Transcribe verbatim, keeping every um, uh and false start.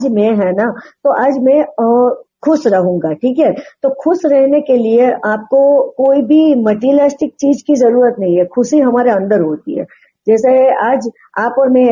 मैं है ना, तो आज मैं अ, खुश रहूंगा, ठीक है। तो खुश रहने के लिए आपको कोई भी मटीरियलिस्टिक चीज की जरूरत नहीं है, खुशी हमारे अंदर होती है। जैसे आज आप और मैं